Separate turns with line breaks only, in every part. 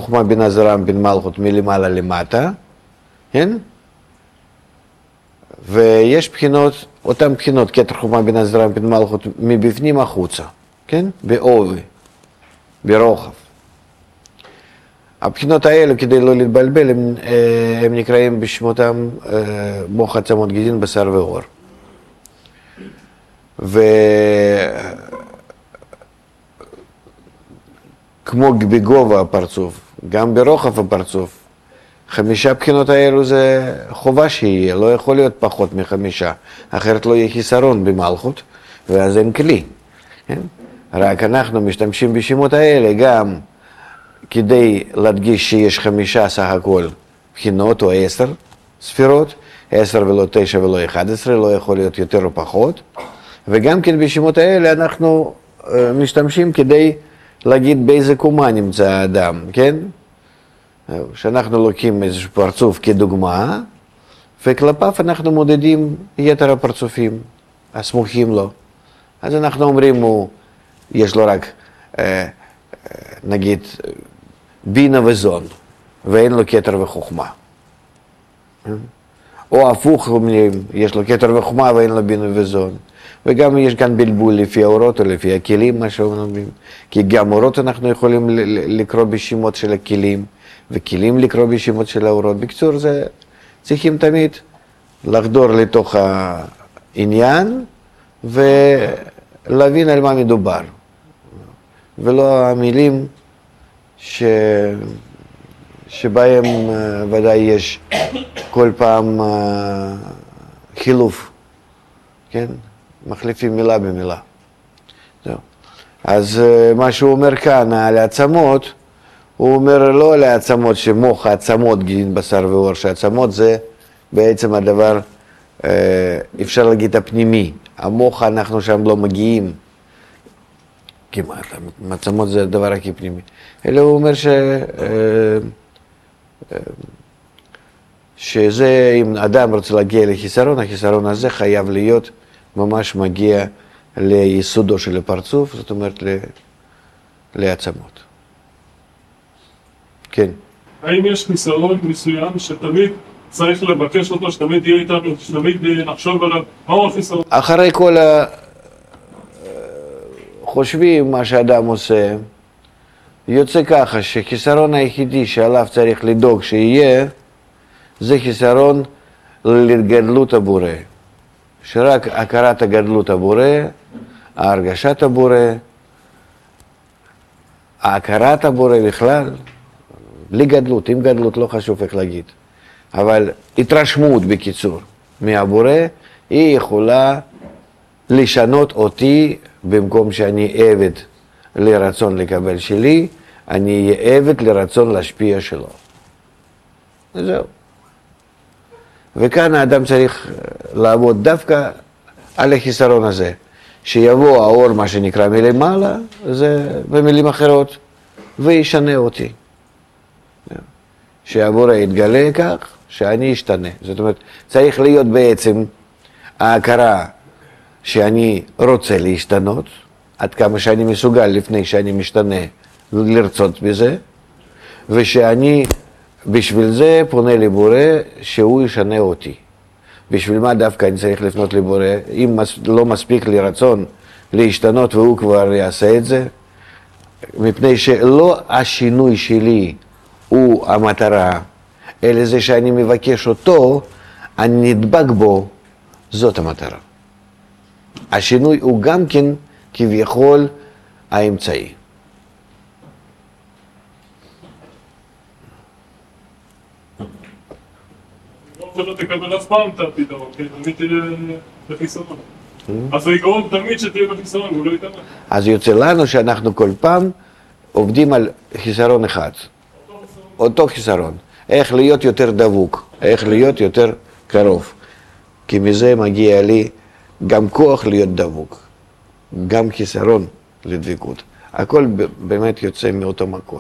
חוכמה בינה זרם בין מלכות מלמעלה למטה, כן? ויש בחינות, אותן בחינות, כתר חוכמה בינה זרם בין מלכות מבפנים החוצה, כן? בעובי, ברוחב. הבחינות האלה, כדי לא להתבלבל, הם נקראים בשמותם מוח עצמות גידין, בשר ועור. וכמו בגובה הפרצוף, גם ברוחב הפרצוף, 5 בחינות האלו זה חובה שיהיה, לא יכול להיות פחות מ5, אחרת לא יהיה חיסרון במלכות, ואז אין כלי. כן? רק אנחנו משתמשים בשמות האלה גם כדי להדגיש שיש 5 סך הכל בחינות או 10 ספירות, 10 ולא 9 ולא 11, לא יכול להיות יותר או פחות, וגם כן בשמות האלה אנחנו משתמשים כדי להגיד באיזה קומה נמצא האדם, כן? שאנחנו לוקחים איזשהו פרצוף כדוגמה, וכלפיו אנחנו מודדים יתר הפרצופים הסמוכים לו. אז אנחנו אומרים, יש לו רק, נגיד, בינה וזון, ואין לו כתר וחוכמה. או הפוך, יש לו כתר וחוכמה ואין לו בינה וזון. וגם יש כאן בלבול לפי האורות או לפי הכלים, מה שאומרים. כי גם אורות אנחנו יכולים לקרוא בשמות של הכלים, וכלים לקרוא בשמות של האורות. בקצור, צריכים תמיד לחדור לתוך העניין ולהבין על מה מדובר. ולא המילים שבהם ודאי יש כל פעם חילוף, כן? מחליפים מילה במילה. זהו. אז מה שהוא אומר כאן על העצמות, הוא אומר לא על העצמות שמוח העצמות גידין בשר ועור, שהעצמות זה בעצם הדבר, אפשר להגיד הפנימי. המוח אנחנו שם לא מגיעים כמעט, העצמות זה הדבר הכי פנימי. אלא הוא אומר שזה, אם אדם רוצה להגיע לחיסרון, החיסרון הזה חייב להיות ממש מגיע ליסודו של הפרצוף, זאת אומרת לעצמות. כן.
האם יש חיסרון מסוים שתמיד צריך לבקש אותו, שתמיד יהיה איתנו, שתמיד נחשוב עליו, מהו החיסרון?
אחרי כל חושבים מה שאדם עושה, יוצא ככה שחיסרון היחידי שעליו צריך לדאוג שיהיה, זה חיסרון לגדלות הבורא. שרק הכרת הגדלות הבורא, ההרגשת הבורא, ההכרת הבורא בכלל, בלי גדלות, עם גדלות לא חשוב איך להגיד, אבל התרשמות בקיצור מהבורא, היא יכולה לשנות אותי במקום שאני עבד לרצון לקבל שלי, אני אהיה עבד לרצון להשפיע שלו. וזהו. וכאן האדם צריך לעבוד דווקא על החיסרון הזה, שיבוא האור מה שנקרא מלמעלה, זה במילים אחרות, וישנה אותי. שהבורא יתגלה כך, שאני אשתנה. זאת אומרת, צריך להיות בעצם ההכרה שאני רוצה להשתנות, עד כמה שאני מסוגל לפני שאני משתנה לרצות בזה, ושאני בשביל זה פונה לבורא שהוא ישנה אותי. בשביל מה דווקא אני צריך לפנות לבורא? אם לא מספיק לי רצון להשתנות והוא כבר יעשה את זה, מפני שלא השינוי שלי הוא המטרה, אלא זה שאני מבקש אותו, אני נדבק בו, זאת המטרה. השינוי הוא גם כן כביכול האמצעי.
לא תקבל אף פעם את הפתרון, כן? תמיד תהיה בחיסרון. אז העיקרון תמיד שתהיה בחיסרון, הוא לא יתאמן.
אז יוצא לנו שאנחנו כל פעם עובדים על חיסרון אחד. אותו חיסרון. איך להיות יותר דבוק, איך להיות יותר קרוב. כי מזה מגיע לי גם כוח להיות דבוק, גם חיסרון לדבקות. הכל באמת יוצא מאותו מקור.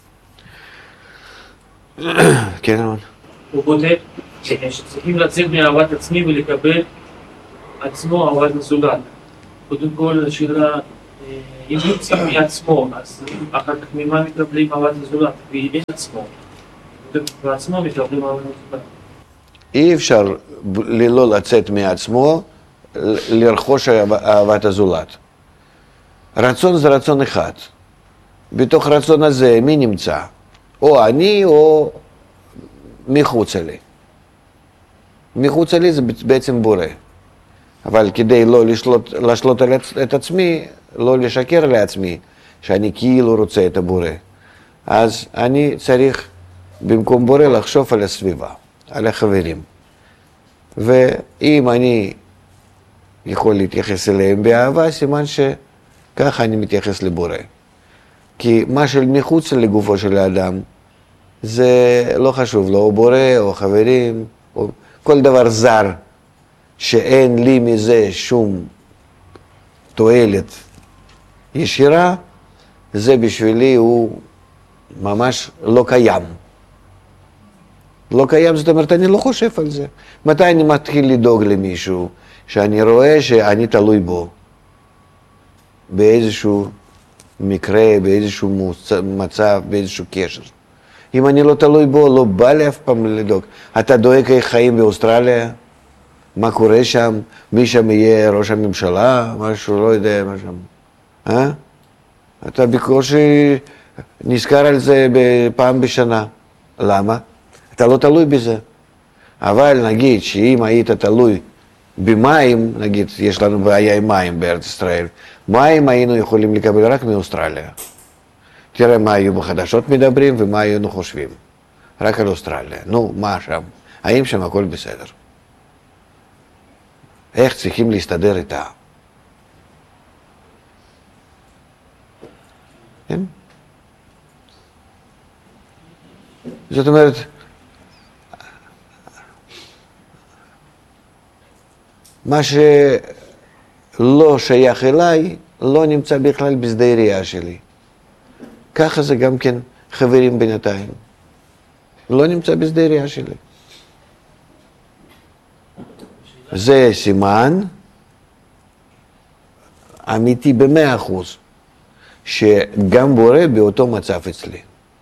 כן, אמן.
הוא כותב שצריכים לצאת מאהבת עצמי ולקבל עצמו אהבת מסוגל. קודם כל השאלה אם יוצאים מעצמו, אז אחר כך ממה מקבלים אהבת הזולת? ואין עצמו. בעצמו מקבלים אהבת הזולת.
אי אפשר לא לצאת מעצמו, לרכוש אהבת הזולת. רצון זה רצון אחד. בתוך רצון הזה מי נמצא? או אני או מחוץ לי. מחוץ לי זה בעצם בורא. אבל כדי לא לשלוט את עצמי, לא לשקר לעצמי, שאני כאילו רוצה את הבורא, אז אני צריך במקום בורא לחשוב על הסביבה, על החברים. ואם אני יכול להתייחס אליהם באהבה, סימן שככה אני מתייחס לבורא. כי מה של מחוץ לגופו של האדם, זה לא חשוב, לא בורא או חברים, או כל דבר זר, שאין לי מזה שום תועלת ישירה, זה בשבילי הוא ממש לא קיים. לא קיים, זאת אומרת, אני לא חושב על זה. מתי אני מתחיל לדאוג למישהו שאני רואה שאני תלוי בו, באיזשהו מקרה, באיזשהו מצב, באיזשהו קשר. אם אני לא תלוי בו, לא בא לי אף פעם לדאוג. אתה דואג איך חיים באוסטרליה? מה קורה שם? מי שם יהיה ראש הממשלה? משהו, לא יודע מה שם. אתה בקושי נזכר על זה פעם בשנה. למה? אתה לא תלוי בזה. אבל נגיד שאם היית תלוי במים, נגיד יש לנו בעיה עם מים בארץ ישראל, מים היינו יכולים לקבל רק מאוסטרליה. תראה מה היו בחדשות מדברים ומה היינו חושבים. רק על אוסטרליה. נו, מה שם? האם שם הכל בסדר? איך צריכים להסתדר איתה? כן? זאת אומרת, מה שלא שייך אליי, לא נמצא בכלל בשדה ראייה שלי. ככה זה גם כן חברים בינתיים. לא נמצא בשדה ראייה שלי. זה סימן אמיתי ב100%, שגם בורא באותו מצב אצלי.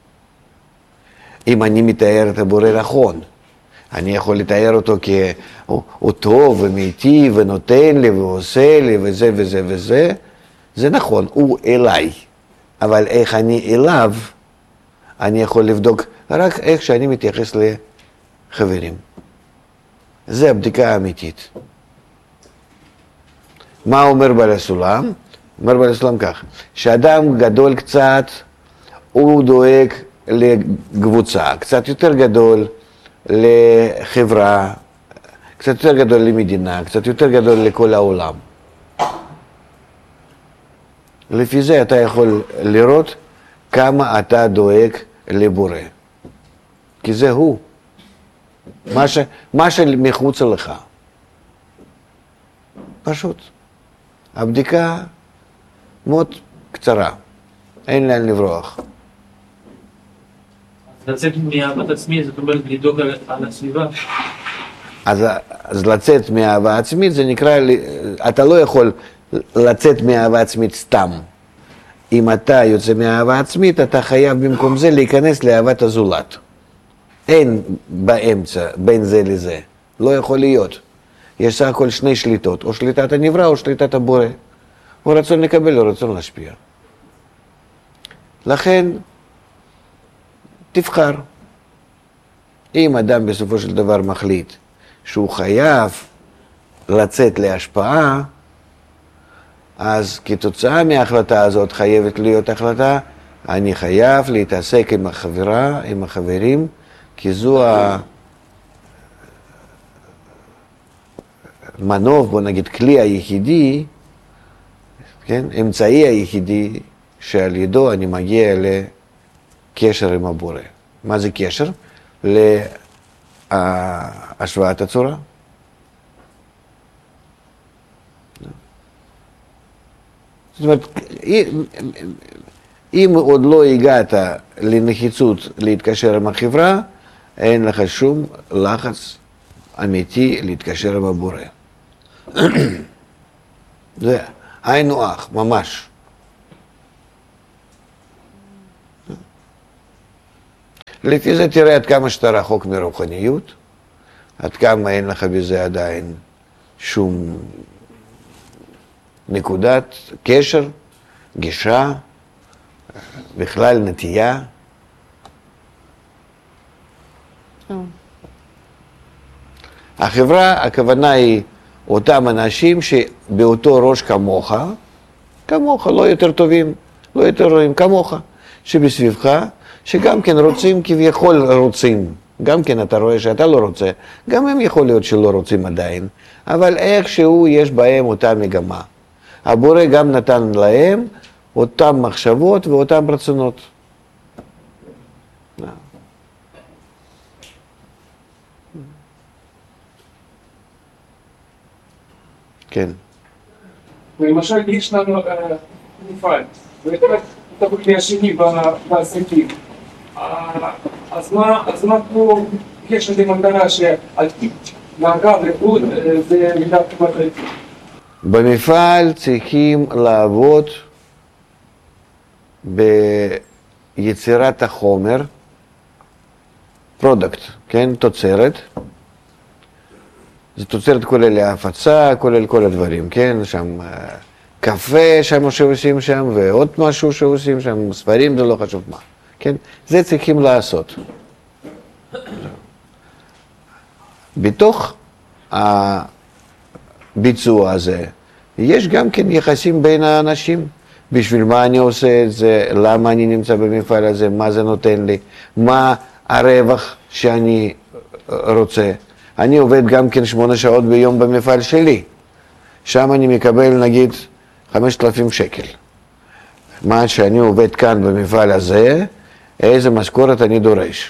אם אני מתאר את הבורא נכון, אני יכול לתאר אותו כהוא טוב ומיטיב ונותן לי ועושה לי וזה וזה וזה, זה נכון, הוא אליי. אבל איך אני אליו, אני יכול לבדוק רק איך שאני מתייחס לחברים. זה הבדיקה האמיתית. מה אומר בעל הסולם? אומר בעל הסולם כך, שאדם גדול קצת, הוא דואג לקבוצה, קצת יותר גדול לחברה, קצת יותר גדול למדינה, קצת יותר גדול לכל העולם. לפי זה אתה יכול לראות כמה אתה דואג לבורא. כי זה הוא. מה שמחוץ לך. פשוט. הבדיקה מאוד קצרה. אין לאן לברוח.
לצאת מאהבת עצמי, זאת אומרת לדאוג על הסביבה.
אז לצאת מאהבה עצמית זה נקרא, אתה לא יכול לצאת מאהבה עצמית סתם. אם אתה יוצא מאהבה עצמית, אתה חייב במקום זה להיכנס לאהבת הזולת. אין באמצע בין זה לזה. לא יכול להיות. יש סך הכל שני שליטות, או שליטת הנברא או שליטת הבורא. או רצון לקבל או רצון להשפיע. לכן, תבחר. אם אדם בסופו של דבר מחליט שהוא חייב לצאת להשפעה, אז כתוצאה מההחלטה הזאת חייבת להיות החלטה, אני חייב להתעסק עם החברה, עם החברים, כי זו המנוף, בוא נגיד, כלי היחידי, כן? אמצעי היחידי שעל ידו אני מגיע לקשר עם הבורא. מה זה קשר? להשוואת הצורה. זאת אומרת, אם עוד לא הגעת לנחיצות להתקשר עם החברה, אין לך שום לחץ אמיתי להתקשר עם הבורא. זה היינו אח, ממש. לפי זה תראה עד כמה שאתה רחוק מרוחניות, עד כמה אין לך בזה עדיין שום נקודת קשר, גישה, בכלל נטייה. החברה, הכוונה היא אותם אנשים שבאותו ראש כמוך, לא יותר טובים, לא יותר רואים כמוך, שבסביבך, שגם כן רוצים, כביכול רוצים, גם כן אתה רואה שאתה לא רוצה, גם הם יכול להיות שלא רוצים עדיין, אבל איכשהו יש בהם אותה מגמה. הבורא גם נתן להם אותם מחשבות ואותם רצונות. כן.
למשל, יש לנו מפעל, ואתה בכלי השני בעסקים. אז מה פה, יש לזה מטרה שמעקב איכות זה מידת מטרית.
במפעל צריכים לעבוד ביצירת החומר, פרודקט, כן, תוצרת. זה תוצרת כולל ההפצה, כולל כל הדברים, כן, שם קפה שם שעושים שם, ועוד משהו שעושים שם, ספרים, זה לא חשוב מה, כן, זה צריכים לעשות. בתוך הביצוע הזה, יש גם כן יחסים בין האנשים, בשביל מה אני עושה את זה, למה אני נמצא במפעל הזה, מה זה נותן לי, מה הרווח שאני רוצה. אני עובד גם כן 8 שעות ביום במפעל שלי, שם אני מקבל נגיד 5,000 שקל. מה שאני עובד כאן במפעל הזה, איזה משכורת אני דורש.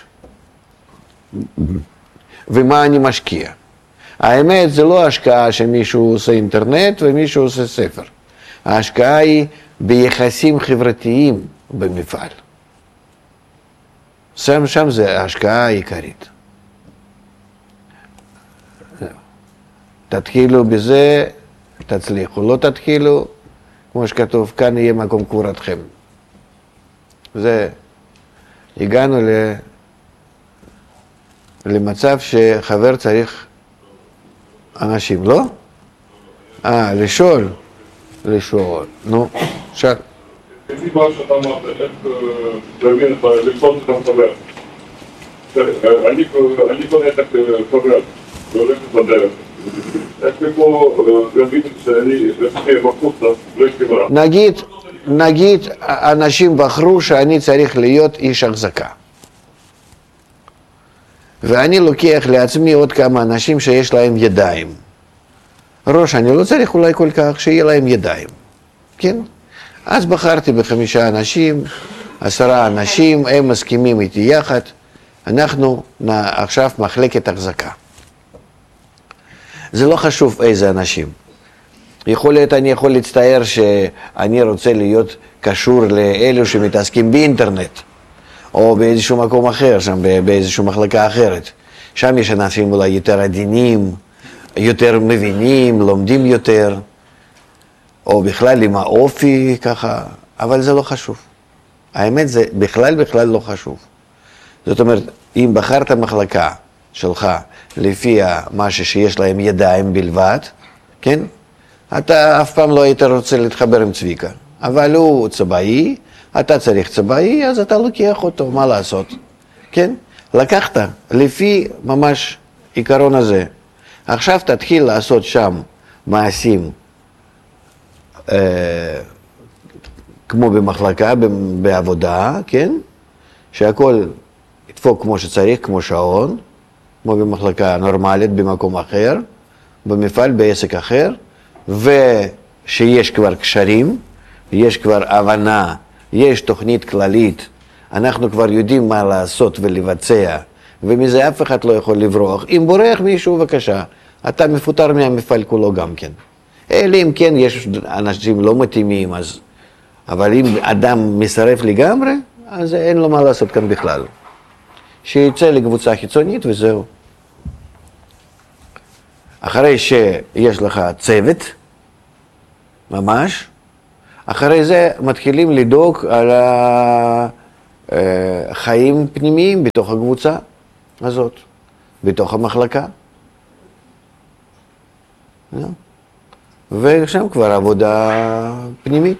ומה אני משקיע. האמת זה לא השקעה שמישהו עושה אינטרנט ומישהו עושה ספר. ההשקעה היא ביחסים חברתיים במפעל. שם זה ההשקעה העיקרית. תתחילו בזה, תצליחו. לא תתחילו, כמו שכתוב, כאן יהיה מקום קבורתכם. זה, הגענו למצב שחבר צריך אנשים, לא? לשאול. נו, שאל.
איזה דבר שאתה אמרת, איך להבין לפעול את החבר. אני קונה את החבר, והולכת בדרך. איך מפה להבין שאני בחוצה, לא חברה.
נגיד, אנשים בחרו שאני צריך להיות איש החזקה. ואני לוקח לעצמי עוד כמה אנשים שיש להם ידיים. ראש אני לא צריך אולי כל כך שיהיה להם ידיים, כן? אז בחרתי ב5 אנשים, 10 אנשים, הם מסכימים איתי יחד, אנחנו עכשיו מחלקת החזקה. זה לא חשוב איזה אנשים. יכול להיות, אני יכול להצטער שאני רוצה להיות קשור לאלו שמתעסקים באינטרנט, או באיזשהו מקום אחר, שם באיזשהו מחלקה אחרת. שם יש אנשים אולי יותר עדינים, יותר מבינים, לומדים יותר, או בכלל עם האופי ככה, אבל זה לא חשוב. האמת זה בכלל לא חשוב. זאת אומרת, אם בחרת מחלקה שלך לפי משהו שיש להם ידיים בלבד, כן? אתה אף פעם לא היית רוצה להתחבר עם צביקה, אבל הוא צבאי, אתה צריך צבאי, אז אתה לוקח אותו, מה לעשות? כן? לקחת לפי ממש עיקרון הזה. עכשיו תתחיל לעשות שם מעשים כמו במחלקה, בעבודה, כן? שהכל ידפוק כמו שצריך, כמו שעון, כמו במחלקה נורמלית, במקום אחר, במפעל, בעסק אחר, ושיש כבר קשרים, יש כבר הבנה, יש תוכנית כללית, אנחנו כבר יודעים מה לעשות ולבצע, ומזה אף אחד לא יכול לברוח. אם בורח מישהו, בבקשה, אתה מפוטר מהמפעל כולו גם כן. אלא אם כן יש אנשים לא מתאימים, אז... אבל אם אדם מסרב לגמרי, אז אין לו מה לעשות כאן בכלל. שיצא לקבוצה חיצונית וזהו. אחרי שיש לך צוות, ממש, אחרי זה מתחילים לדאוג על חיים פנימיים בתוך הקבוצה הזאת, בתוך המחלקה. ושם כבר עבודה פנימית.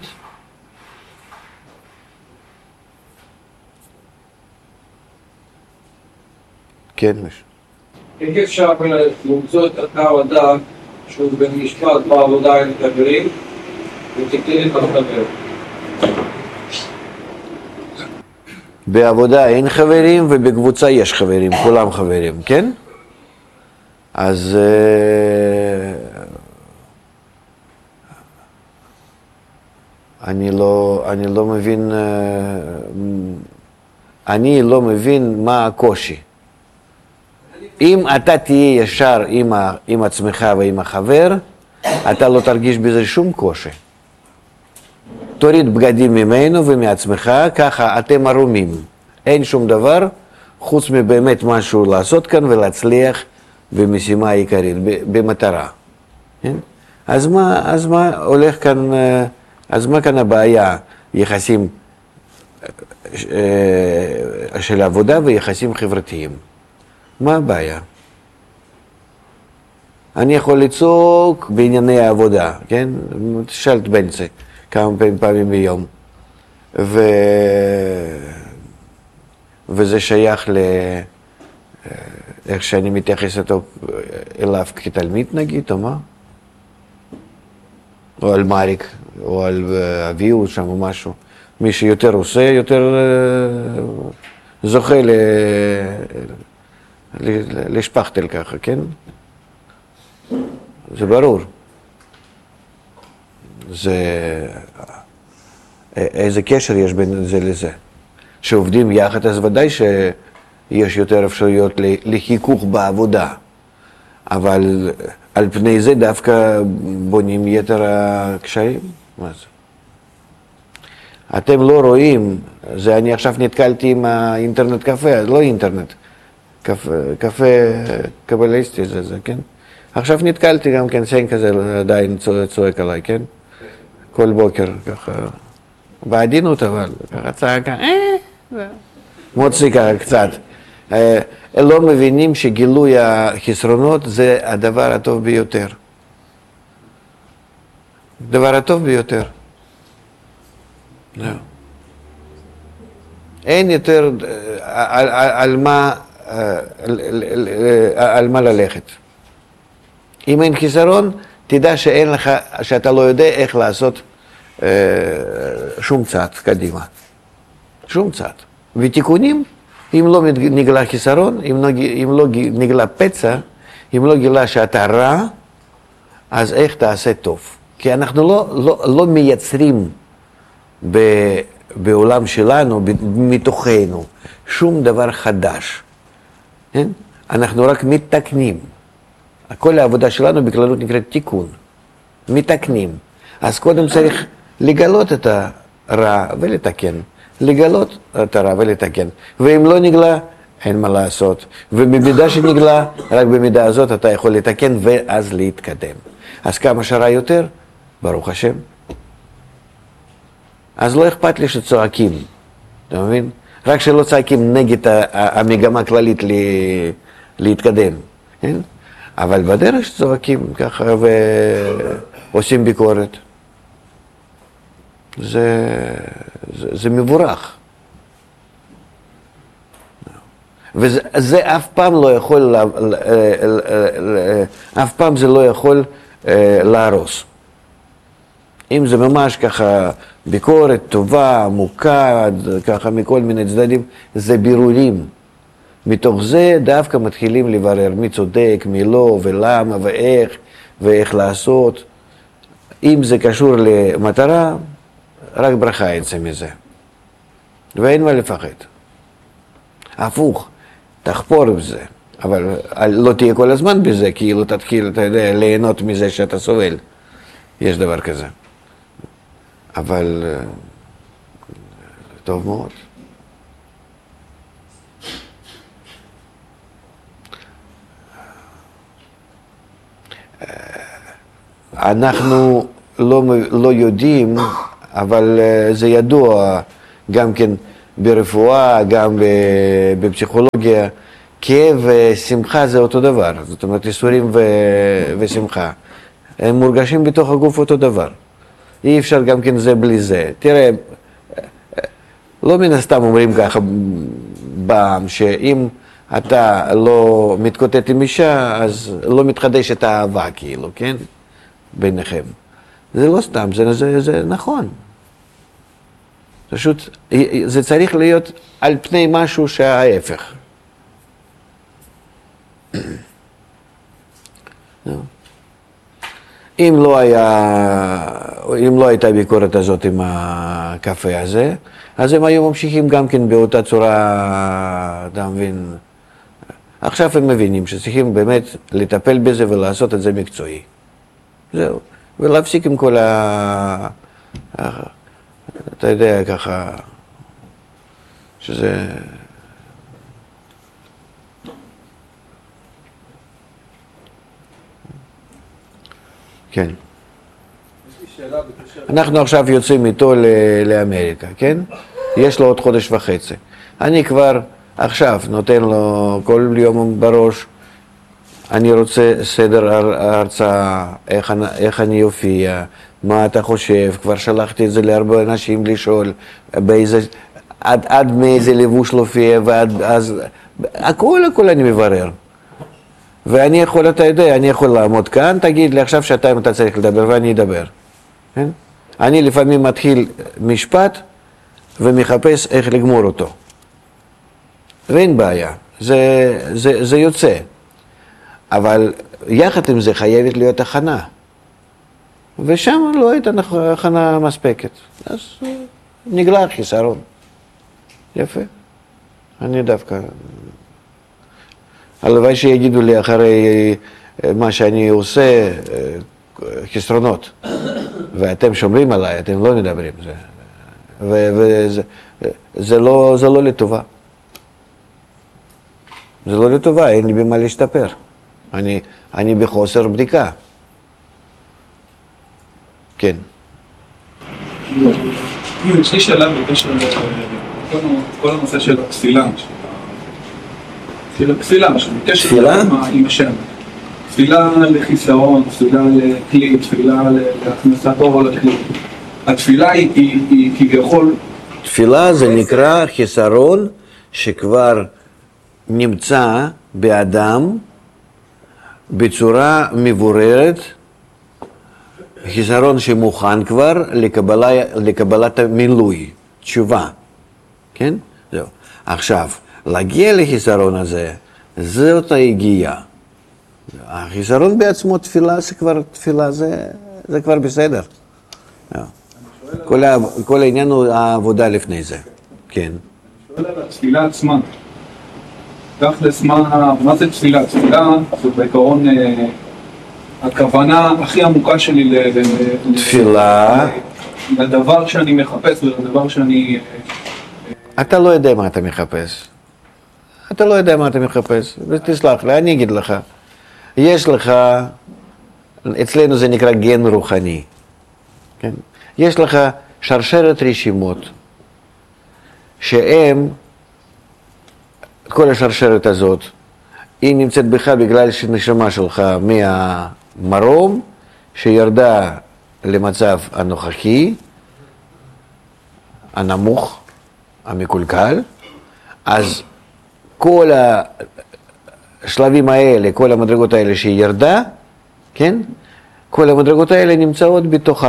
כן, מש.
איך אפשר למצוא את הקו הדק שהוא במשפט בעבודה עם חברים ותקטין את החבר?
בעבודה אין חברים ובקבוצה יש חברים, כולם חברים, כן? אז אני לא מבין מה הקושי. אם אתה תהיה ישר עם עצמך ועם החבר, אתה לא תרגיש בזה שום קושי. תוריד בגדים ממנו ומעצמך, ככה אתם ערומים. אין שום דבר חוץ מבאמת משהו לעשות כאן ולהצליח במשימה העיקרית, במטרה. אז מה הולך כאן, אז מה כאן הבעיה? יחסים של עבודה ויחסים חברתיים. מה הבעיה? אני יכול לצעוק בענייני העבודה, כן? תשאל את בנצי כמה פעמים ביום. וזה שייך איך שאני מתייחס אליו כתלמיד נגיד, או מה? או על מריק, או על אביהו שם או משהו. מי שיותר עושה, יותר זוכה לשפכתל ככה, כן? זה ברור. איזה קשר יש בין זה לזה? שעובדים יחד, אז ודאי שיש יותר אפשרויות לחיכוך בעבודה. אבל על פני זה דווקא בונים יתר הקשיים? מה זה? אתם לא רואים, זה אני עכשיו נתקלתי עם האינטרנט קפה, לא אינטרנט, קפה קבליסטי זה, כן? עכשיו נתקלתי גם כן, סיין כזה עדיין צועק עליי, כן? כל בוקר ככה, בעדינות אבל, ככה צעקה, מוציא ככה קצת. לא מבינים שגילוי החסרונות זה הדבר הטוב ביותר. דבר הטוב ביותר. אין יותר על מה ללכת. אם אין חיסרון, תדע שאתה לא יודע איך לעשות שום צעד קדימה. שום צעד. ותיקונים, אם לא נגלה חיסרון, אם לא נגלה פצע, אם לא גילה שאתה רע, אז איך תעשה טוב? כי אנחנו לא מייצרים בעולם שלנו, מתוכנו, שום דבר חדש. כן? אנחנו רק מתקנים. כל העבודה שלנו בכללות נקראת תיקון. מתקנים. אז קודם צריך לגלות את הרע ולתקן. לגלות את הרע ולתקן. ואם לא נגלה, אין מה לעשות. ובמידה שנגלה, רק במידה הזאת אתה יכול לתקן ואז להתקדם. אז כמה שרע יותר? ברוך השם. אז לא אכפת לי שצועקים, אתה מבין? רק שלא צועקים נגד המגמה הכללית להתקדם, כן? אבל בדרך שצועקים ככה ועושים ביקורת. זה מבורך. וזה אף פעם לא יכול, אף פעם זה לא יכול להרוס. אם זה ממש ככה ביקורת טובה, עמוקה, ככה מכל מיני צדדים, זה בירורים. מתוך זה דווקא מתחילים לברר מי צודק, מי לא, ולמה, ואיך לעשות. אם זה קשור למטרה, רק ברכה יצא מזה. ואין מה לפחד. הפוך, תחפור בזה. אבל לא תהיה כל הזמן בזה, כאילו תתחיל, אתה יודע, ליהנות מזה שאתה סובל. יש דבר כזה. אבל טוב מאוד. אנחנו לא יודעים, אבל זה ידוע גם כן ברפואה, גם בפסיכולוגיה, כאב ושמחה זה אותו דבר. זאת אומרת, ייסורים ושמחה. הם מורגשים בתוך הגוף אותו דבר. אי אפשר גם כן זה בלי זה. תראה, לא מן הסתם אומרים ככה בעם, שאם אתה לא מתקוטט עם אישה, אז לא מתחדשת האהבה, כאילו, כן? ביניכם. זה לא סתם, זה נכון. פשוט, זה צריך להיות על פני משהו שההפך. אם לא הייתה ביקורת הזאת עם הקפה הזה, אז הם היו ממשיכים גם כן באותה צורה, אתה מבין? עכשיו הם מבינים שצריכים באמת לטפל בזה ולעשות את זה מקצועי. זהו. ולהפסיק עם כל אתה יודע, ככה, שזה... כן. אנחנו עכשיו יוצאים איתו לאמריקה, כן? יש לו עוד חודש וחצי. אני כבר עכשיו נותן לו כל יום בראש, אני רוצה סדר הרצאה, איך אני אופיע, מה אתה חושב, כבר שלחתי את זה להרבה אנשים לשאול, עד מאיזה לבוש להופיע, ועד אז, הכל אני מברר. ואני יכול, אתה יודע, אני יכול לעמוד כאן, תגיד לי עכשיו שעתיים אתה צריך לדבר, ואני אדבר. כן? אני לפעמים מתחיל משפט ומחפש איך לגמור אותו. ואין בעיה, זה יוצא. אבל יחד עם זה חייבת להיות הכנה. ושם לא הייתה הכנה מספקת. אז נגלה חיסרון. יפה. אני דווקא... הלוואי שיגידו לי אחרי מה שאני עושה חסרונות. ואתם שומרים עליי, אתם לא מדברים. וזה לא לטובה. זה לא לטובה, אין לי במה להשתפר. אני בחוסר בדיקה. כן.
יש לי שאלה בקשר לכל הנושא של התפילה. תפילה, בקשר עם השם. תפילה לחיסרון, תפילה לכלי, תפילה להכנסת אור לכלי. התפילה היא כביכול...
תפילה זה נקרא חיסרון שכבר נמצא באדם בצורה מבוררת, חיסרון שמוכן כבר לקבלת המילוי, תשובה, כן? זהו. עכשיו, להגיע לחיסרון הזה, זאת ההגיעה. החיסרון בעצמו תפילה, זה כבר בסדר. כל העניין הוא העבודה לפני זה, כן.
אני שואל על התפילה עצמה. תכלס, מה זה תפילה? תפילה זאת בעיקרון הכוונה הכי עמוקה שלי
תפילה.
לדבר שאני מחפש ולדבר שאני...
אתה לא יודע מה אתה מחפש. אתה לא יודע מה אתה מחפש. ותסלח לי, אני אגיד לך. יש לך, אצלנו זה נקרא גן רוחני. כן? יש לך שרשרת רשימות שהם, כל השרשרת הזאת, היא נמצאת בך בגלל שנשמה שלך מהמרום שירדה למצב הנוכחי, הנמוך, המקולקל, אז כל השלבים האלה, כל המדרגות האלה שהיא ירדה, כן? כל המדרגות האלה נמצאות בתוכה.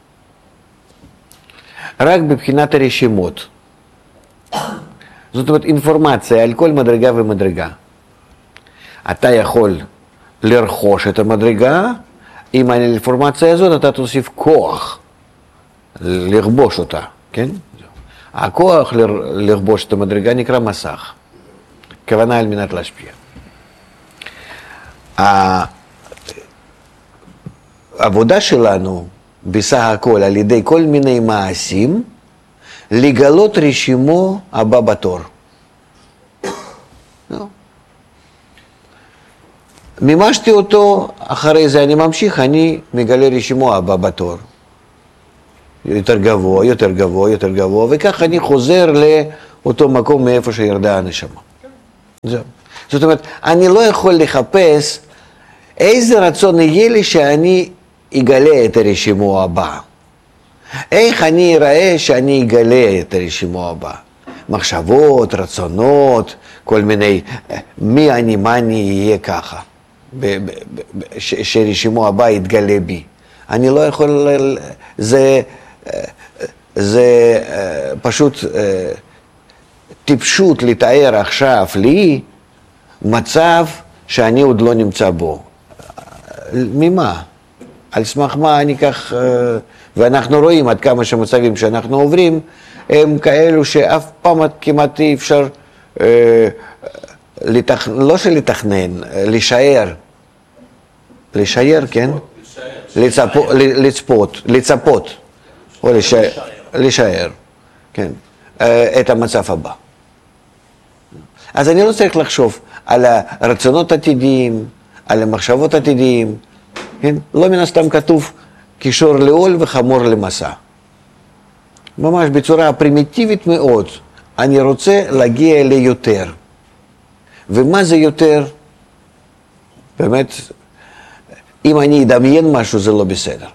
רק בבחינת הרשימות. זאת אומרת, אינפורמציה על כל מדרגה ומדרגה. אתה יכול לרכוש את המדרגה, עם האינפורמציה הזאת אתה תוסיף כוח לכבוש אותה, כן? הכוח לכבוש את המדרגה נקרא מסך. כוונה על מנת להשפיע. העבודה שלנו בסך הכל על ידי כל מיני מעשים, לגלות רשימו הבא בתור. מימשתי אותו, אחרי זה אני ממשיך, אני מגלה רשימו הבא בתור. יותר גבוה, יותר גבוה, יותר גבוה, וכך אני חוזר אותו מקום מאיפה שירדה הנשמה. זהו. זאת אומרת, אני לא יכול לחפש איזה רצון יהיה לי שאני אגלה את הרשימו הבא. איך אני אראה שאני אגלה את הרשימו הבא. מחשבות, רצונות, כל מיני, מי אני, מה אני יהיה ככה. שרשימו הבא יתגלה בי. אני לא יכול, זה פשוט טיפשות לתאר עכשיו לי מצב שאני עוד לא נמצא בו. ממה? על סמך מה אני כך, ואנחנו רואים עד כמה שמצבים שאנחנו עוברים, הם כאלו שאף פעם כמעט אי אפשר, לא שלתכנן, לשער, כן? לצפות, או לשער, כן, את המצב הבא. אז אני לא צריך לחשוב על הרצונות עתידיים, על המחשבות עתידיים, כן? לא מן הסתם כתוב קישור לעול וחמור למסע. ממש בצורה פרימיטיבית מאוד, אני רוצה להגיע ליותר. ומה זה יותר? באמת, אם אני אדמיין משהו זה לא בסדר.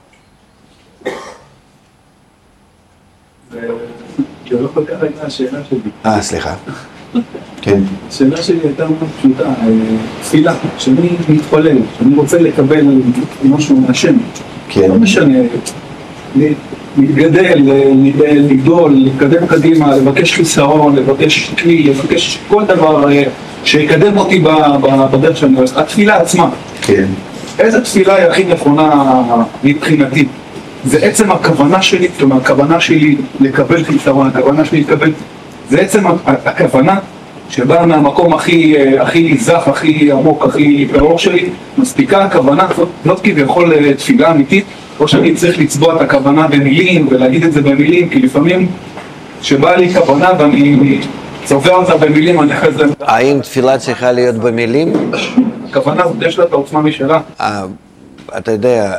זה לא כל כך הייתה השאלה שלי.
סליחה. כן.
השאלה שלי הייתה מאוד פשוטה, תפילה, שאני מתפלל, שאני רוצה לקבל משהו מהשם.
כן.
לא משנה, להתגדל, לגדול, להתקדם קדימה, לבקש חיסרון, לבקש כלי, לבקש כל דבר שיקדם אותי בדרך שאני עושה. התפילה עצמה.
כן.
איזה תפילה היא הכי נכונה מבחינתי? זה עצם הכוונה שלי, כלומר הכוונה שלי לקבל חיסרון, הכוונה שלי לקבל, זה עצם הכוונה שבאה מהמקום הכי זך, הכי עמוק, הכי קרוב שלי, מספיקה הכוונה, זאת כביכול תפילה אמיתית, או שאני צריך לצבוע את הכוונה במילים ולהגיד את זה במילים, כי לפעמים שבאה לי כוונה ואני צובע אותה במילים, אני אחרי זה...
האם תפילה צריכה להיות במילים?
הכוונה הזאת יש לה את העוצמה משלה.
אתה יודע,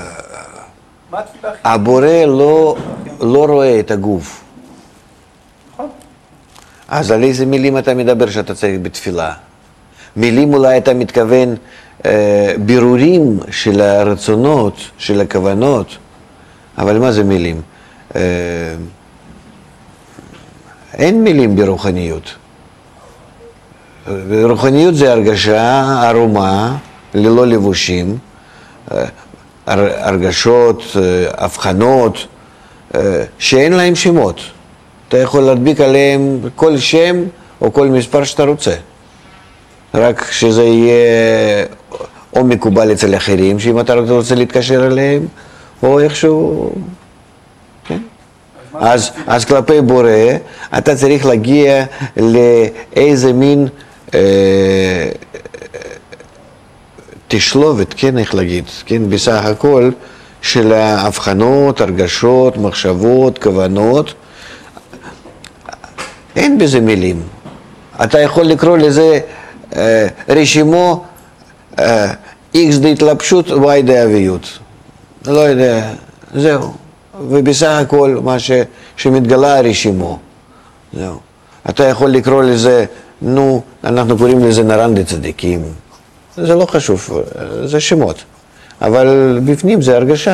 הבורא לא רואה את הגוף. אז על איזה מילים אתה מדבר שאתה צריך בתפילה? מילים אולי אתה מתכוון בירורים של הרצונות, של הכוונות, אבל מה זה מילים? אין מילים ברוחניות. רוחניות זה הרגשה ערומה, ללא לבושים, הרגשות, הבחנות, שאין להם שמות. אתה יכול להדביק עליהם כל שם או כל מספר שאתה רוצה. רק שזה יהיה או מקובל אצל אחרים, שאם אתה רוצה להתקשר אליהם, או איכשהו... כן? אז כלפי בורא, אתה צריך להגיע לאיזה מין תשלובת, כן, איך להגיד, כן, בסך הכל של ההבחנות, הרגשות, מחשבות, כוונות. אין בזה מילים. אתה יכול לקרוא לזה רשימו X דהתלבשות, Y דאביות. לא יודע, זהו. ובסך הכל מה שמתגלה הרשימו. זהו. אתה יכול לקרוא לזה, אנחנו קוראים לזה נרן דצדיקים. זה לא חשוב, זה שמות. אבל בפנים זה הרגשה.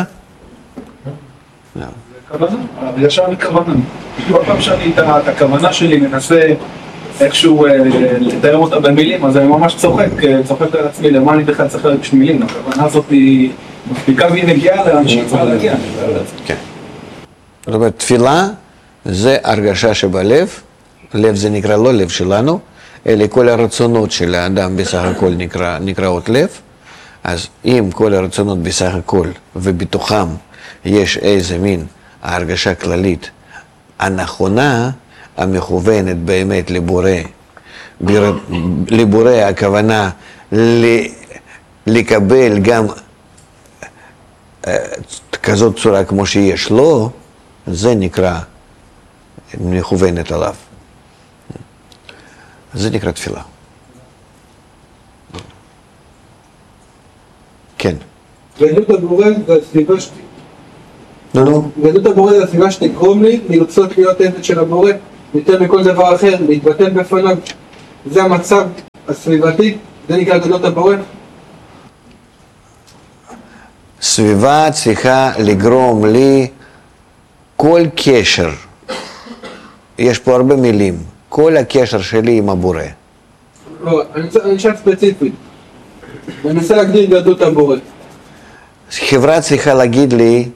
כוונה, הרגשה וכוונה. כל פעם שאני את הכוונה שלי מנסה איכשהו לתאר אותה במילים, אז אני ממש צוחק על עצמי, למה אני בכלל צריך להגיד מילים. הכוונה הזאת היא מספיקה והיא מגיעה לאנשים צריכה להגיע.
כן. זאת אומרת, תפילה זה הרגשה שבלב, לב זה נקרא לא לב שלנו, אלא כל הרצונות של האדם בסך הכל נקראות לב, אז אם כל הרצונות בסך הכל ובתוכם יש איזה מין ההרגשה כללית הנכונה, המכוונת באמת לבורא, לבורא הכוונה לקבל גם כזאת צורה כמו שיש לו, זה נקרא מכוונת עליו. זה נקרא תפילה. כן.
גדלות הבורא זה הסביבה גדלות הבורא זה הסביבה שתגרום לי לרצות להיות עבד של הבורא, יותר מכל דבר אחר, להתבטל בפניו. זה המצב הסביבתי, זה נקרא גדלות הבורא.
סביבה צריכה לגרום לי כל קשר, יש פה הרבה מילים, כל הקשר שלי עם הבורא.
לא, אני נשאר ספציפית. אני מנסה להגדיר גדלות הבורא.
חברה צריכה להגיד לי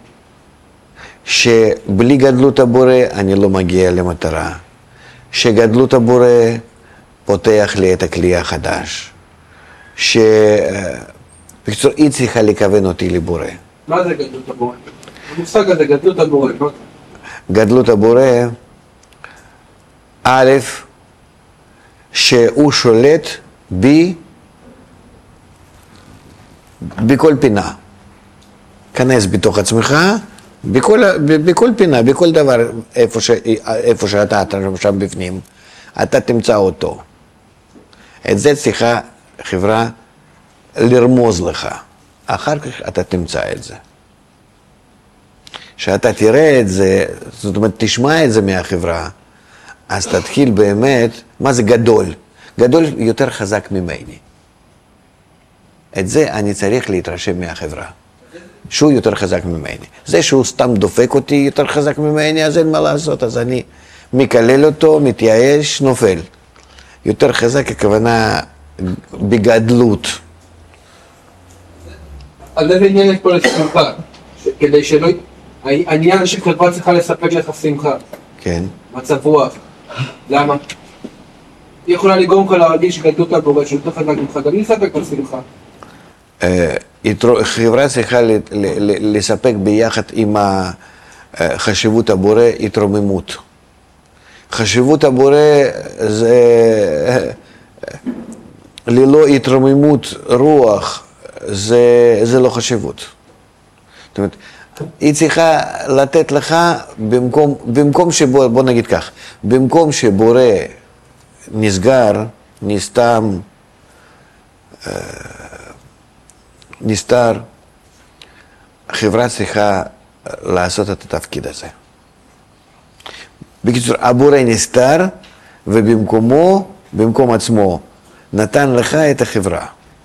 שבלי גדלות הבורא אני לא מגיע למטרה, שגדלות הבורא פותח לי את הכלי החדש, בקיצור, היא צריכה לכוון אותי לבורא.
מה זה גדלות הבורא? המושג הזה, גדלות הבורא.
גדלות הבורא, א', שהוא שולט בי בכל פינה. כנס בתוך עצמך, בכל פינה, בכל דבר, איפה שאתה שם בפנים, אתה תמצא אותו. את זה צריכה חברה לרמוז לך. אחר כך אתה תמצא את זה. כשאתה תראה את זה, זאת אומרת, תשמע את זה מהחברה, אז תתחיל באמת, מה זה גדול? גדול יותר חזק ממני. את זה אני צריך להתרשם מהחברה. שהוא יותר חזק ממני. זה שהוא סתם דופק אותי יותר חזק ממני, אז אין מה לעשות, אז אני מקלל אותו, מתייאש, נופל. יותר חזק הכוונה בגדלות.
על איזה עניין יש פה לשמחה? כדי שלא... העניין שחברה צריכה לספק לך שמחה.
כן.
מצב רוח. למה? היא יכולה לגרום לך להרגיש גדלות הבורא שהוא יותר חזק ממך, גם היא לספק לך שמחה.
חברה צריכה לספק ביחד עם חשיבות הבורא התרוממות. חשיבות הבורא זה ללא התרוממות רוח, זה לא חשיבות. זאת אומרת, היא צריכה לתת לך במקום שבורא, בוא נגיד כך, במקום שבורא נסגר, נסתר, החברה צריכה לעשות את התפקיד הזה. בקיצור, הבורא נסתר, ובמקומו, במקום עצמו, נתן לך את החברה.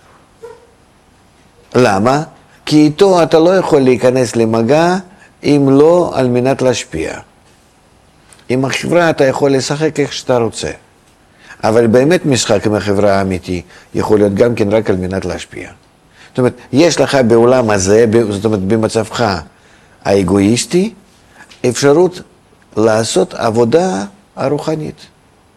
למה? כי איתו אתה לא יכול להיכנס למגע, אם לא על מנת להשפיע. עם החברה אתה יכול לשחק איך שאתה רוצה. אבל באמת משחק עם החברה האמיתי, יכול להיות גם כן רק על מנת להשפיע. זאת אומרת, יש לך בעולם הזה, זאת אומרת, במצבך האגואיסטי, אפשרות לעשות עבודה הרוחנית.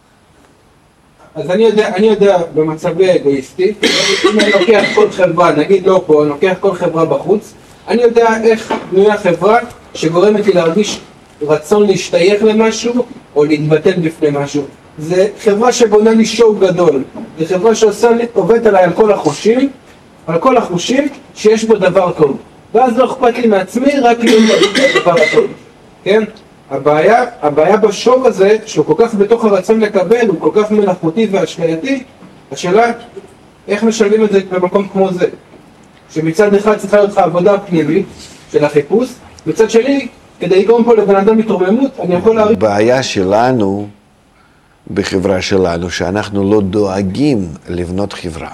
אז אני יודע במצבי אגואיסטי, אם אני לוקח כל חברה, נגיד לא פה, אני לוקח כל חברה בחוץ, אני יודע איך בנויה חברה שגורמת לי להרגיש רצון להשתייך למשהו או להתבטל בפני משהו. זה חברה שבונה לי שואו גדול, זה חברה שעובדת עליי על כל החושים שיש בו דבר טוב. ואז לא אכפת לי מעצמי, רק להיות דבר הטוב. כן? הבעיה בשור הזה, שהוא כל כך בתוך הרצון לקבל, הוא כל כך מלאכותי והשלייתי, השאלה, איך משלבים את זה במקום כמו זה? שמצד אחד צריכה להיות לך עבודה פנימית של החיפוש, מצד שני, כדי לגרום פה לבן אדם מתרוממות, אני יכול להריץ...
הבעיה שלנו, בחברה שלנו, שאנחנו לא דואגים לבנות חברה.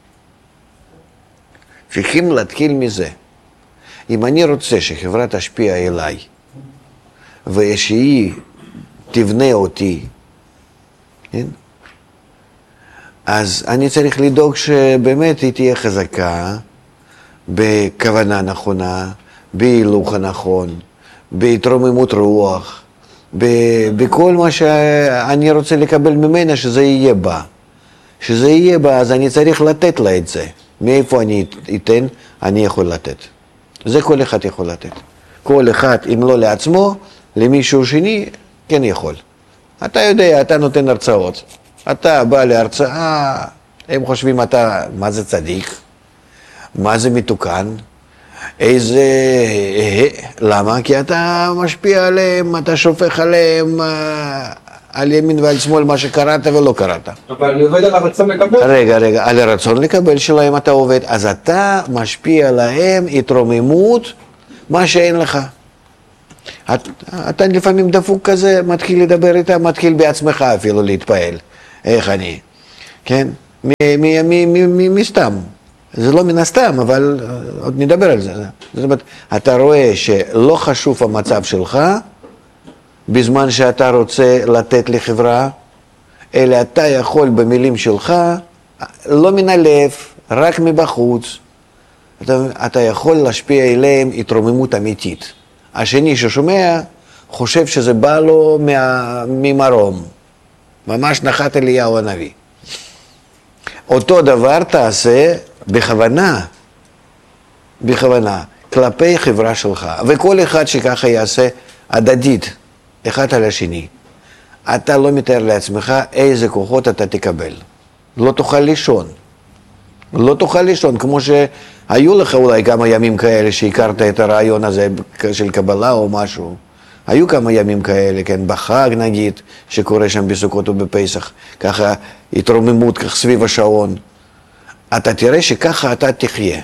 צריכים להתחיל מזה. אם אני רוצה שחברה תשפיע אליי, ושהיא תבנה אותי, כן? אז אני צריך לדאוג שבאמת היא תהיה חזקה, בכוונה נכונה, בהילוך הנכון, בהתרוממות רוח, בכל מה שאני רוצה לקבל ממנה שזה יהיה בה. שזה יהיה בה, אז אני צריך לתת לה את זה. מאיפה אני אתן, אני יכול לתת. זה כל אחד יכול לתת. כל אחד, אם לא לעצמו, למישהו שני, כן יכול. אתה יודע, אתה נותן הרצאות. אתה בא להרצאה, הם חושבים אתה, מה זה צדיק? מה זה מתוקן? איזה... למה? כי אתה משפיע עליהם, אתה שופך עליהם על ימין ועל שמאל מה שקראת ולא קראת.
אבל אני עובד על הרצון לקבל.
רגע, על הרצון לקבל שלהם אתה עובד, אז אתה משפיע עליהם התרוממות, מה שאין לך. אתה לפעמים דפוק כזה, מתחיל לדבר איתה, מתחיל בעצמך אפילו להתפעל. איך אני? כן? מסתם. זה לא מן הסתם, אבל עוד נדבר על זה. זאת אומרת, אתה רואה שלא חשוב המצב שלך, בזמן שאתה רוצה לתת לחברה, אלא אתה יכול במילים שלך, לא מן הלב, רק מבחוץ, אתה יכול להשפיע אליהם התרוממות אמיתית. השני ששומע חושב שזה בא לו ממרום, ממש נחת אליהו הנביא. אותו דבר תעשה בכוונה, כלפי חברה שלך, וכל אחד שככה יעשה הדדית, אחד על השני. אתה לא מתאר לעצמך איזה כוחות אתה תקבל. לא תוכל לישון. לא תוכל לישון, כמו שהיו לך אולי כמה ימים כאלה שהכרת את הרעיון הזה של קבלה או משהו. היו כמה ימים כאלה, כן, בחג נגיד, שקורה שם בסוכות ובפסח, ככה התרוממות כך סביב השעון. אתה תראה שככה אתה תחיה.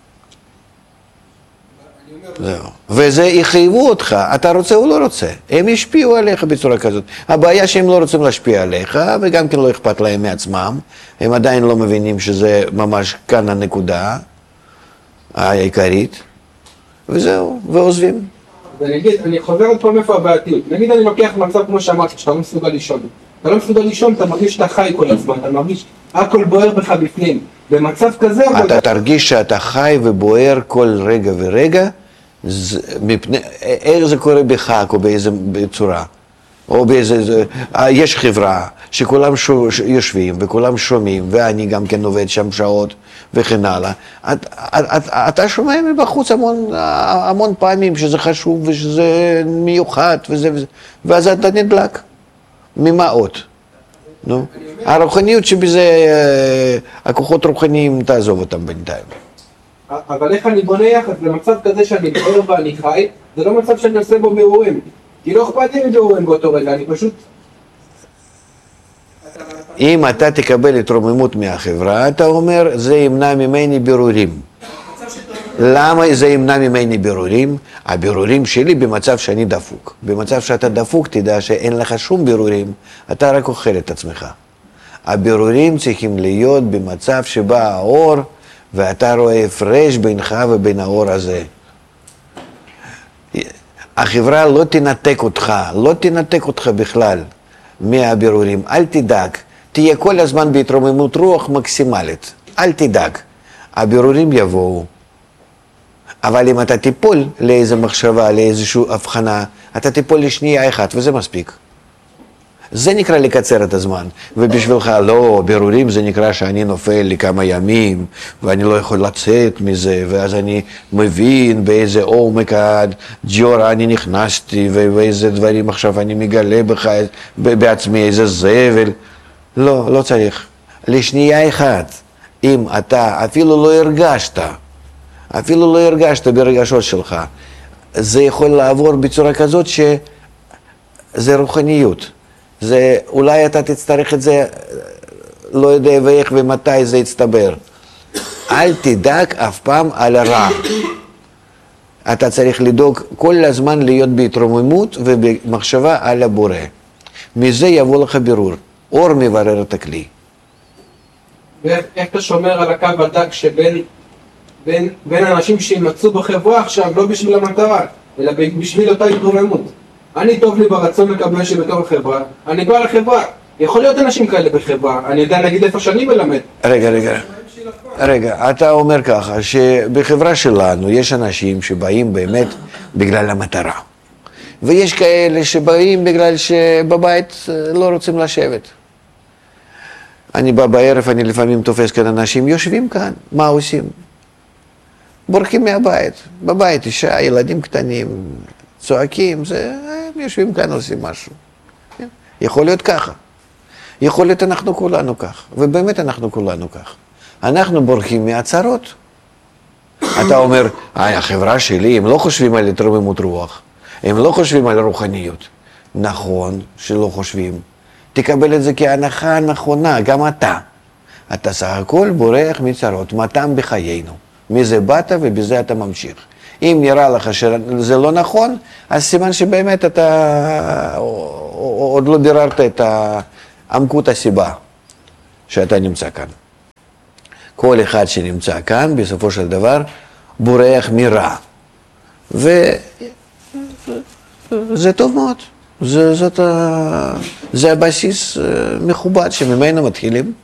זהו. וזה יחייבו אותך, אתה רוצה או לא רוצה. הם ישפיעו עליך בצורה כזאת. הבעיה שהם לא רוצים להשפיע עליך, וגם כן לא אכפת להם מעצמם. הם עדיין לא מבינים שזה ממש כאן הנקודה העיקרית. וזהו, ועוזבים.
אני חוזר עוד פעם איפה הבעייתיות. נגיד אני לוקח מצב כמו שאמרתי, שאתה לא מסוגל לישון. אתה לא מסוגל לישון, אתה מרגיש שאתה חי כל הזמן, אתה מרגיש הכל בוער בך בפנים. במצב כזה...
אתה תרגיש שאתה חי ובוער כל רגע ורגע, איך זה קורה בחג או באיזה צורה, או באיזה, יש חברה שכולם יושבים וכולם שומעים, ואני גם כן עובד שם שעות וכן הלאה. אתה שומע מבחוץ המון פעמים שזה חשוב ושזה מיוחד ואז אתה נדלק. ממה עוד? נו, הרוחניות שבזה, הכוחות רוחניים, תעזוב אותם בינתיים.
אבל איך אני בונה יחד למצב כזה שאני בוער ואני חי, זה לא מצב שאני עושה בו בירורים. כי לא אכפת לי מבירורים באותו רגע, אני פשוט...
אם אתה תקבל התרוממות מהחברה, אתה אומר, זה ימנע ממני בירורים. למה זה ימנע ממני בירורים? הבירורים שלי במצב שאני דפוק. במצב שאתה דפוק, תדע שאין לך שום בירורים, אתה רק אוכל את עצמך. הבירורים צריכים להיות במצב שבא האור, ואתה רואה הפרש בינך ובין האור הזה. החברה לא תנתק אותך בכלל מהבירורים. אל תדאג, תהיה כל הזמן בהתרוממות רוח מקסימלית. אל תדאג, הבירורים יבואו. אבל אם אתה תיפול לאיזו מחשבה, לאיזושהי הבחנה, אתה תיפול לשנייה אחת, וזה מספיק. זה נקרא לקצר את הזמן, ובשבילך לא, בירורים זה נקרא שאני נופל לכמה ימים, ואני לא יכול לצאת מזה, ואז אני מבין באיזה עומק הג'ורה אני נכנסתי, ואיזה דברים עכשיו אני מגלה בעצמי, איזה זבל. לא, לא צריך. לשנייה אחת, אם אתה אפילו לא הרגשת ברגשות שלך, זה יכול לעבור בצורה כזאת שזה רוחניות. זה, אולי אתה תצטרך את זה, לא יודע ואיך ומתי זה יצטבר. אל תדאג אף פעם על הרע. אתה צריך לדאוג כל הזמן להיות בהתרוממות ובמחשבה על הבורא. מזה יבוא לך בירור. אור מברר את הכלי.
ואיך אתה שומר על הקו הדק שבין אנשים שימצאו בחברה עכשיו, לא בשביל המטרה, אלא בשביל אותה התרוממות. אני טוב לי ברצון לקבל שבתור החברה, אני בא לחברה. יכול להיות אנשים כאלה בחברה, אני יודע נגיד איפה שאני מלמד.
רגע, אתה אומר ככה, שבחברה שלנו יש אנשים שבאים באמת בגלל המטרה. ויש כאלה שבאים בגלל שבבית לא רוצים לשבת. אני בא בערב, אני לפעמים תופס כאן אנשים, יושבים כאן, מה עושים? בורחים מהבית, בבית אישה, ילדים קטנים, צועקים, הם יושבים כאן, עושים משהו. יכול להיות ככה. יכול להיות אנחנו כולנו כך, ובאמת אנחנו כולנו כך. אנחנו בורחים מהצרות. אתה אומר, החברה שלי, הם לא חושבים על התרוממות רוח, הם לא חושבים על רוחניות. נכון שלא חושבים. תקבל את זה כהנחה נכונה, גם אתה. אתה סך הכל בורח מצרות, מה טעם בחיינו. מזה באת ובזה אתה ממשיך. אם נראה לך שזה לא נכון, אז סימן שבאמת אתה עוד לא ביררת את עמקות הסיבה שאתה נמצא כאן. כל אחד שנמצא כאן, בסופו של דבר, בורח מרע. וזה טוב מאוד. זה הבסיס מכובד שממנו מתחילים.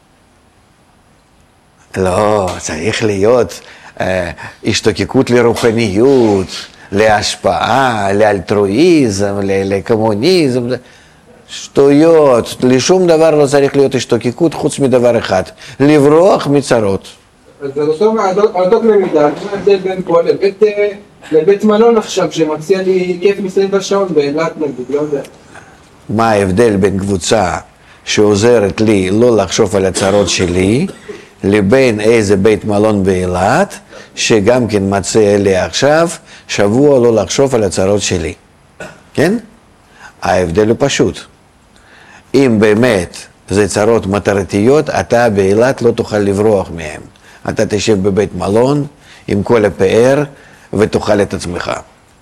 לא, צריך להיות השתוקקות לרוחניות, להשפעה, לאלטרואיזם, לקומוניזם. שטויות, לשום דבר לא צריך להיות השתוקקות חוץ מדבר אחד, לברוח מצרות.
אז על אותו קנה-מידה, מה ההבדל בין פה לבית מלון עכשיו שמציע לי כיף מסביב השעון באילת נגיד, לא יודע.
מה ההבדל בין קבוצה שעוזרת לי לא לחשוב על הצרות שלי, לבין איזה בית מלון באילת, שגם כן מציע לי עכשיו שבוע לא לחשוב על הצרות שלי. כן? ההבדל הוא פשוט. אם באמת זה צרות מטרתיות, אתה באילת לא תוכל לברוח מהם. אתה תשב בבית מלון עם כל הפאר ותאכל את עצמך.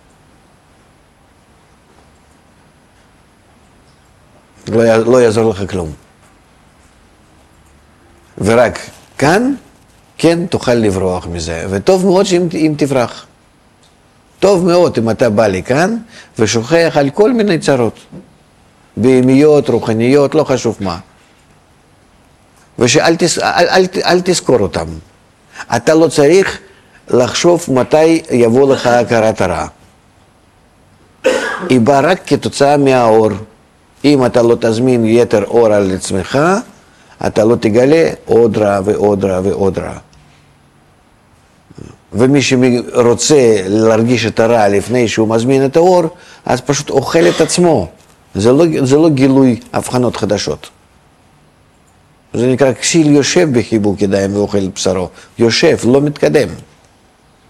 לא יעזור לך כלום. ורק כאן, כן תוכל לברוח מזה. וטוב מאוד אם תברח. טוב מאוד אם אתה בא לכאן ושוכח על כל מיני צרות. בהמיות, רוחניות, לא חשוב מה. ושאל תזכור אותם. אתה לא צריך לחשוב מתי יבוא לך הכרת הרע. היא באה רק כתוצאה מהאור. אם אתה לא תזמין יתר אור על עצמך, אתה לא תגלה עוד רע ועוד רע ועוד רע. ומי שרוצה להרגיש את הרע לפני שהוא מזמין את האור, אז פשוט אוכל את עצמו. זה לא גילוי הבחנות חדשות. זה נקרא כסיל יושב בחיבוק ידיים ואוכל בשרו. יושב, לא מתקדם.